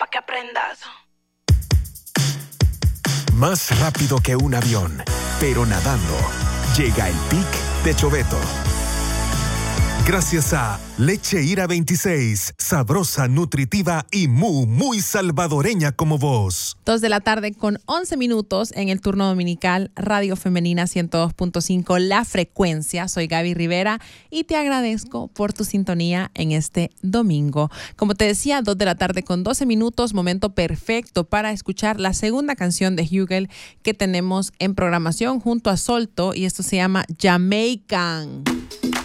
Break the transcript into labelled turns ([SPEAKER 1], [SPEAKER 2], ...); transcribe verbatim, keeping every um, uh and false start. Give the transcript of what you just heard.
[SPEAKER 1] que aprendas.
[SPEAKER 2] Más rápido que un avión, pero nadando. Llega el pic de Choveto. Gracias a Leche Ira veintiséis, sabrosa, nutritiva y muy, muy salvadoreña como vos.
[SPEAKER 3] Dos de la tarde con once minutos en el turno dominical, Radio Femenina ciento dos punto cinco, La Frecuencia. Soy Gaby Rivera y te agradezco por tu sintonía en este domingo. Como te decía, dos de la tarde con doce minutos, momento perfecto para escuchar la segunda canción de Hugel que tenemos en programación junto a Solto, y esto se llama Jamaican.